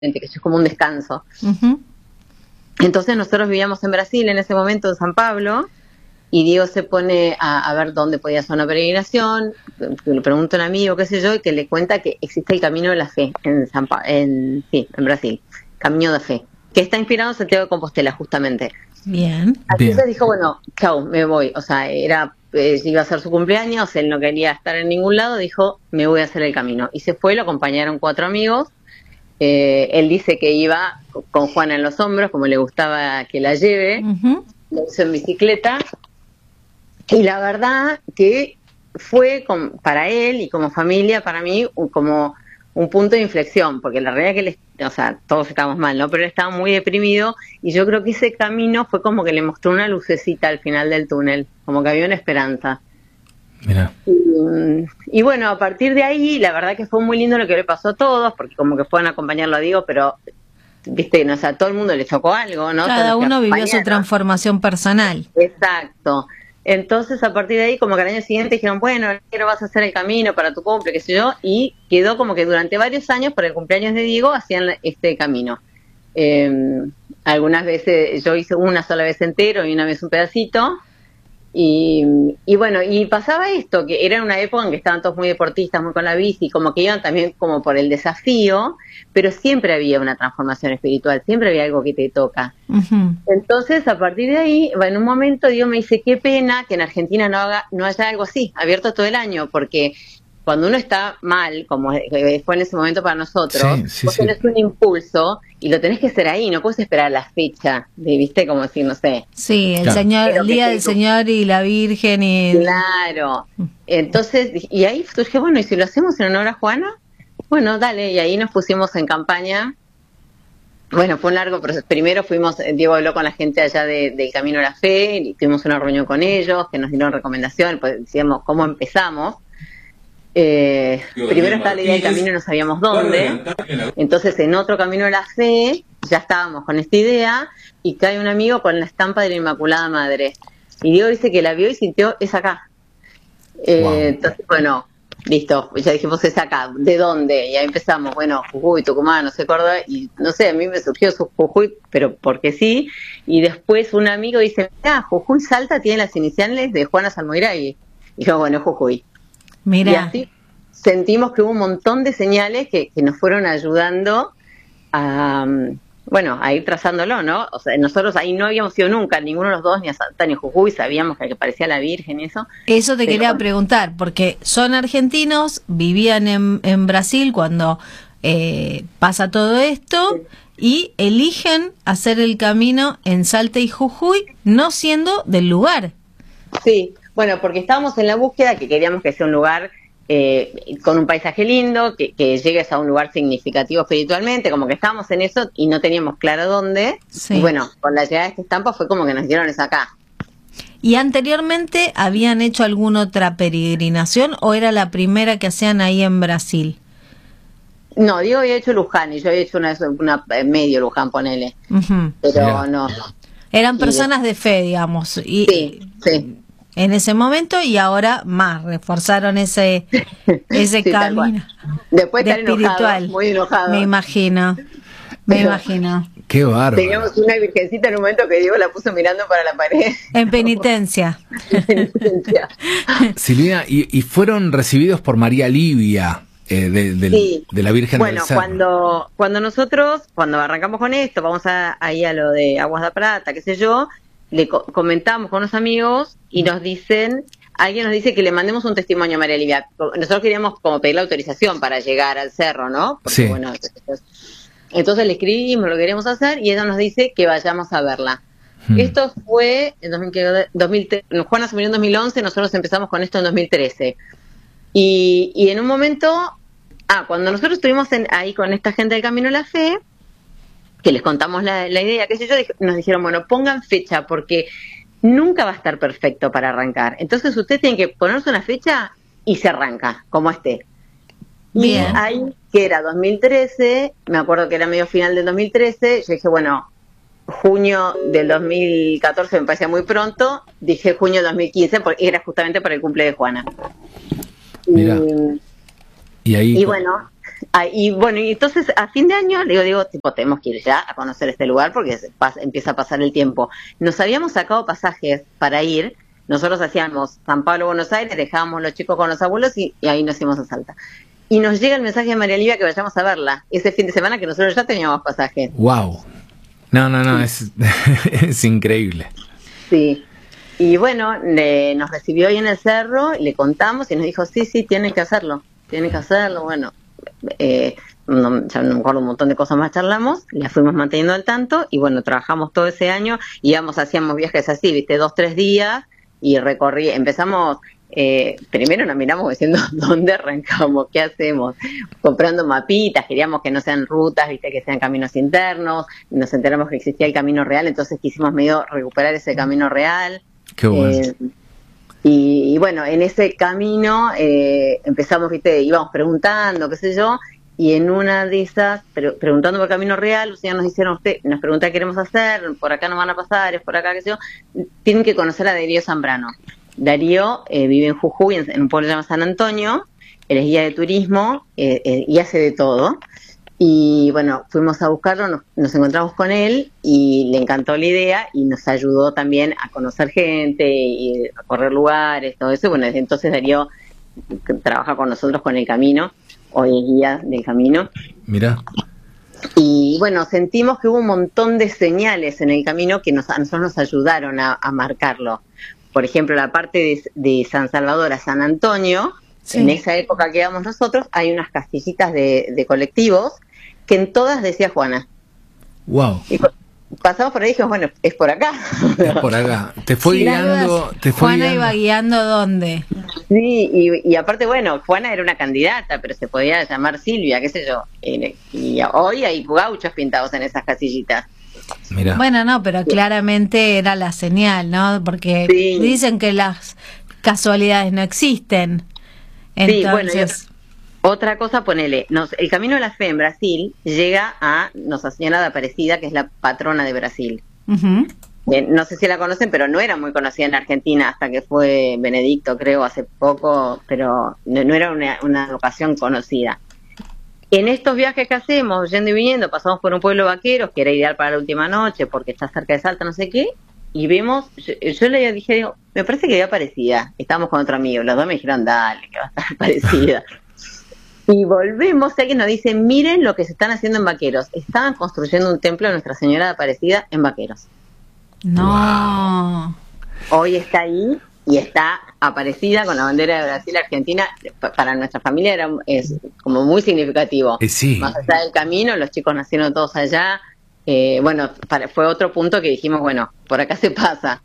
que es como un descanso. Uh-huh. Entonces nosotros vivíamos en Brasil en ese momento, en San Pablo, y Diego se pone a ver dónde podía hacer una peregrinación, le pregunta a un amigo, qué sé yo, y que le cuenta que existe el Camino de la Fe en Brasil, Camino de Fe, que está inspirado en Santiago de Compostela, justamente. Bien. Entonces dijo, bueno, chau, me voy. O sea, iba a ser su cumpleaños, él no quería estar en ningún lado, dijo, me voy a hacer el camino. Y se fue, lo acompañaron 4 amigos. Él dice que iba con Juana en los hombros, como le gustaba que la lleve. Uh-huh. Lo hizo en bicicleta. Y la verdad que fue para él y como familia, para mí, como un punto de inflexión, porque la realidad es que todos estábamos mal, ¿no? Pero él estaba muy deprimido y yo creo que ese camino fue como que le mostró una lucecita al final del túnel, como que había una esperanza. Mirá. Y bueno, a partir de ahí, la verdad que fue muy lindo lo que le pasó a todos, porque como que fueron a acompañarlo a Diego, pero, viste, no, todo el mundo le tocó algo, ¿no? Cada uno vivió su transformación personal. Exacto. Entonces, a partir de ahí, como que al año siguiente dijeron, bueno, quiero vas a hacer el camino para tu cumple, qué sé yo, y quedó como que durante varios años, por el cumpleaños de Diego, hacían este camino. Algunas veces, yo hice una sola vez entero y una vez un pedacito, y bueno, y pasaba esto, que era una época en que estaban todos muy deportistas, muy con la bici, como que iban también como por el desafío, pero siempre había una transformación espiritual, siempre había algo que te toca. Uh-huh. Entonces, a partir de ahí, en un momento Dios me dice, qué pena que en Argentina no haya algo así, abierto todo el año, porque cuando uno está mal, como fue en ese momento para nosotros, vos tenés un impulso y lo tenés que hacer ahí, no puedes esperar la fecha, viste, como decir, no sé. Sí, el día del Señor y la Virgen y... Claro. Entonces, y ahí dije, bueno, ¿y si lo hacemos en honor a Juana? Bueno, dale, y ahí nos pusimos en campaña. Bueno, fue un largo proceso. Primero Diego habló con la gente allá del Camino a la Fe, y tuvimos una reunión con ellos, que nos dieron recomendaciones, pues decíamos cómo empezamos. Primero estaba la idea del camino y no sabíamos dónde. Entonces, en otro Camino a la Fe, ya estábamos con esta idea, y cae un amigo con la estampa de la Inmaculada Madre. Y Diego dice que la vio y sintió, es acá. Entonces, bueno, listo, ya dijimos es acá, ¿de dónde? Y ahí empezamos, bueno, Jujuy, Tucumán, no sé, Córdoba, y no sé, a mí me surgió su Jujuy, pero porque sí, y después un amigo dice, mira, Jujuy Salta tiene las iniciales de Juana Salmoiragui, y yo, bueno, Jujuy. Mira. Y así sentimos que hubo un montón de señales que nos fueron ayudando a ir trazándolo, ¿no? O sea, nosotros ahí no habíamos ido nunca, ninguno de los dos, ni a Salta ni a Jujuy, sabíamos que parecía la Virgen y eso. Eso te quería preguntar, porque son argentinos, vivían en Brasil cuando pasa todo esto, y eligen hacer el camino en Salta y Jujuy, no siendo del lugar. Sí, bueno, porque estábamos en la búsqueda, que queríamos que sea un lugar con un paisaje lindo, que llegues a un lugar significativo espiritualmente, como que estábamos en eso y no teníamos claro dónde. Sí. Y bueno, con la llegada de esta estampa fue como que nos dieron eso acá. ¿Y anteriormente habían hecho alguna otra peregrinación o era la primera que hacían ahí en Brasil? No, Diego había hecho Luján y yo había hecho una medio Luján, ponele. Uh-huh. Pero no. Eran personas de fe, digamos. Y, sí. En ese momento, y ahora más, reforzaron ese camino. Después de estar espiritual, muy enojado. Me imagino. Qué bárbaro. Teníamos una virgencita en un momento que Diego la puso mirando para la pared. En penitencia. Silvina, y fueron recibidos por María Livia, de la Virgen del Cerro. Cuando arrancamos con esto, vamos ahí a lo de Aguas de Plata, qué sé yo, le comentamos con unos amigos y alguien nos dice que le mandemos un testimonio a María Livia. Nosotros queríamos como pedir la autorización para llegar al cerro, ¿no? Porque, bueno, entonces le escribimos, lo queríamos hacer, y ella nos dice que vayamos a verla. Esto fue en 2013, Juana se murió en 2011, nosotros empezamos con esto en 2013. Y en un momento, cuando nosotros estuvimos ahí con esta gente del Camino a la Fe, que les contamos la idea, qué sé yo, nos dijeron, bueno, pongan fecha, porque nunca va a estar perfecto para arrancar. Entonces ustedes tienen que ponerse una fecha y se arranca, como esté. Bien. Y ahí, que era 2013, me acuerdo que era medio final del 2013, yo dije, bueno, junio del 2014 me parecía muy pronto, dije junio del 2015, porque era justamente para el cumple de Juana. Mirá. Y ahí... Y bueno, Y bueno, y entonces a fin de año le digo, tipo, tenemos que ir ya a conocer este lugar porque empieza a pasar el tiempo. Nos habíamos sacado pasajes para ir. Nosotros hacíamos San Pablo, Buenos Aires, dejábamos los chicos con los abuelos y ahí nos íbamos a Salta. Y nos llega el mensaje de María Livia que vayamos a verla ese fin de semana, que nosotros ya teníamos pasajes. ¡Wow! No, es increíble. Sí. Y bueno, nos recibió ahí en el cerro, le contamos y nos dijo, sí, tienen que hacerlo. Bueno, ya no me acuerdo, un montón de cosas más charlamos, la fuimos manteniendo al tanto y bueno, trabajamos todo ese año, hacíamos viajes así, 2-3 días y empezamos, primero nos miramos diciendo dónde arrancamos, qué hacemos, comprando mapitas, queríamos que no sean rutas, que sean caminos internos, nos enteramos que existía el camino real, entonces quisimos medio recuperar ese camino real. Qué bueno. Y bueno, en ese camino empezamos, íbamos preguntando, qué sé yo, y en una de esas, preguntando por Camino Real, los señores nos dijeron, nos pregunta qué queremos hacer, por acá no van a pasar, es por acá, qué sé yo, tienen que conocer a Darío Zambrano. Darío vive en Jujuy, en un pueblo llamado San Antonio, él es guía de turismo y hace de todo. Y bueno, fuimos a buscarlo, nos encontramos con él y le encantó la idea y nos ayudó también a conocer gente y a recorrer lugares, todo eso. Y bueno, desde entonces Darío trabaja con nosotros con el camino, hoy es guía del camino. Mira. Y bueno, sentimos que hubo un montón de señales en el camino que a nosotros nos ayudaron a marcarlo. Por ejemplo, la parte de San Salvador a San Antonio, sí. En esa época que íbamos nosotros, hay unas casillitas de colectivos que en todas decía Juana. Wow. Y pasamos por ahí y dijimos, bueno, es por acá. Es por acá. Te fue guiando. Juana iba guiando ¿dónde? Sí, y aparte, bueno, Juana era una candidata, pero se podía llamar Silvia, qué sé yo. Y hoy hay gauchos pintados en esas casillitas. Mirá. Bueno, no, pero claramente era la señal, ¿no? Porque sí. Dicen que las casualidades no existen. Entonces... Sí, bueno, otra cosa, ponele, el Camino de la Fe en Brasil llega a Nuestra Señora de Aparecida, que es la patrona de Brasil. Uh-huh. No sé si la conocen, pero no era muy conocida en Argentina hasta que fue Benedicto, creo, hace poco, pero no era una ocasión conocida. En estos viajes que hacemos, yendo y viniendo, pasamos por un pueblo vaqueros, que era ideal para la última noche, porque está cerca de Salta, no sé qué, y vemos, yo le dije, me parece que había Aparecida. Estábamos con otro amigo, los dos me dijeron, dale, que va a estar Aparecida. Y volvemos, y alguien nos dice, miren lo que se están haciendo en Vaqueros. Estaban construyendo un templo de Nuestra Señora de Aparecida en Vaqueros. No. Wow. Hoy está ahí y está Aparecida con la bandera de Brasil, Argentina. Para nuestra familia es como muy significativo. Sí. Más allá del camino, los chicos nacieron todos allá. Bueno, fue otro punto que dijimos, bueno, por acá se pasa.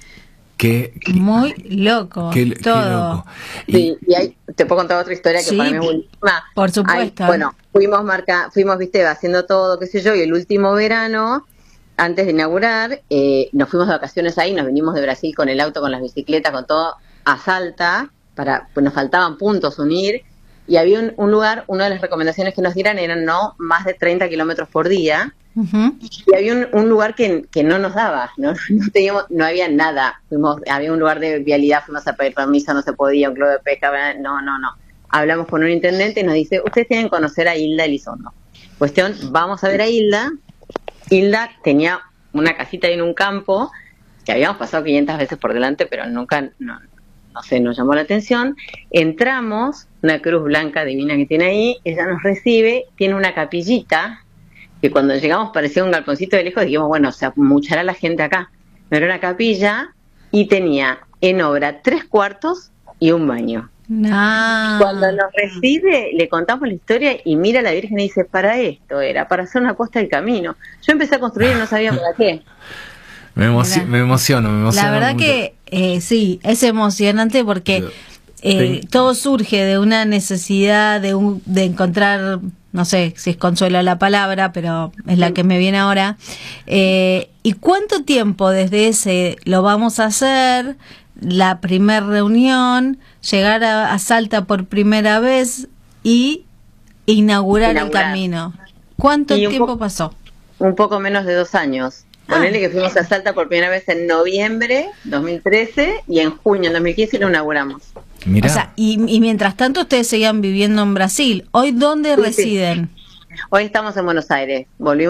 Muy loco, todo. Qué loco. Sí, y ahí te puedo contar otra historia que sí, para mí es buenísima. Por supuesto. Bueno, fuimos, viste, haciendo todo, qué sé yo, y el último verano, antes de inaugurar, nos fuimos de vacaciones ahí, nos vinimos de Brasil con el auto, con las bicicletas, con todo, a Salta, pues nos faltaban puntos unir, y había un lugar, una de las recomendaciones que nos dieran eran no más de 30 kilómetros por día. Uh-huh. Y había un lugar que no nos daba, no había nada. Había un lugar de vialidad, fuimos a pedir permiso, no se podía, un club de pesca, no. Hablamos con un intendente y nos dice, ustedes tienen que conocer a Hilda Elizondo. Cuestión, vamos a ver a Hilda. Hilda tenía una casita ahí en un campo que habíamos pasado 500 veces por delante, pero nunca, no sé, nos llamó la atención. Entramos, una cruz blanca divina que tiene ahí, ella nos recibe, tiene una capillita que cuando llegamos parecía un galponcito de lejos, dijimos, bueno, se amuchará la gente acá. Pero era una capilla y tenía en obra 3 cuartos y un baño. No. Cuando nos recibe, le contamos la historia y mira a la Virgen y dice, para esto era, para hacer una posta del camino. Yo empecé a construir y no sabía para qué. Me emociono. La verdad mucho. Que sí, es emocionante porque todo surge de una necesidad de encontrar, no sé si es consuelo la palabra, pero es la que me viene ahora. ¿Y cuánto tiempo desde ese lo vamos a hacer, la primer reunión, llegar a Salta por primera vez y inaugurar el camino? ¿Cuánto tiempo pasó? Un poco menos de 2 años. Ponele que fuimos a Salta por primera vez en noviembre 2013 y en junio 2015 lo inauguramos. Mirá. O sea, y mientras tanto ustedes seguían viviendo en Brasil. ¿Hoy dónde residen? Hoy estamos en Buenos Aires. Volvimos